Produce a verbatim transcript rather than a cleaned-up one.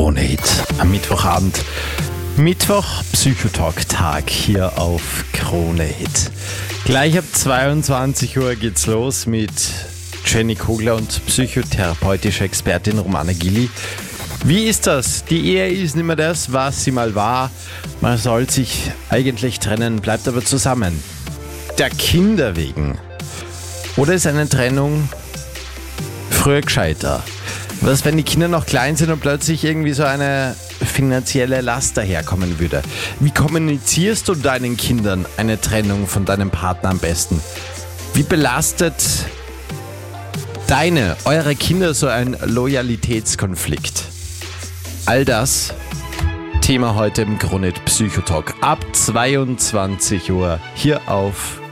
Krone-Hit am Mittwochabend. Mittwoch Psychotalk-Tag hier auf Krone-Hit. Gleich ab zweiundzwanzig Uhr geht's los mit Jenny Kogler und psychotherapeutische Expertin Romana Gilli. Wie ist das? Die Ehe ist nicht mehr das, was sie mal war. Man soll sich eigentlich trennen, bleibt aber zusammen. Der Kinder wegen. Oder ist eine Trennung früher gescheiter? Was, wenn die Kinder noch klein sind und plötzlich irgendwie so eine finanzielle Last daherkommen würde? Wie kommunizierst du deinen Kindern eine Trennung von deinem Partner am besten? Wie belastet deine, eure Kinder so ein Loyalitätskonflikt? All das Thema heute im Krone-Hit Psychotalk ab zweiundzwanzig Uhr hier auf